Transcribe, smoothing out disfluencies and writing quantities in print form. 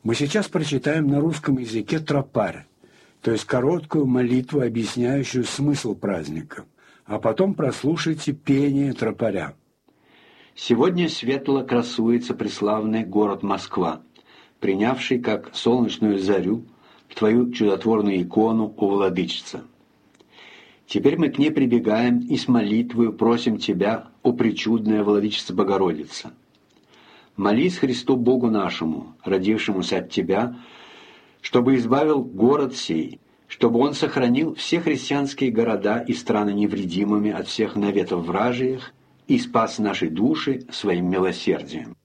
Мы сейчас прочитаем на русском языке тропарь, то есть короткую молитву, объясняющую смысл праздника, а потом прослушайте пение тропаря. Сегодня светло красуется преславный город Москва, принявший как солнечную зарю твою чудотворную икону, о Владычица. Теперь мы к ней прибегаем и с молитвою просим Тебя, о пречудная Владычица Богородица. Молись Христу Богу нашему, родившемуся от Тебя, чтобы избавил город сей, чтобы он сохранил все христианские города и страны невредимыми от всех наветов вражиих и спас наши души своим милосердием.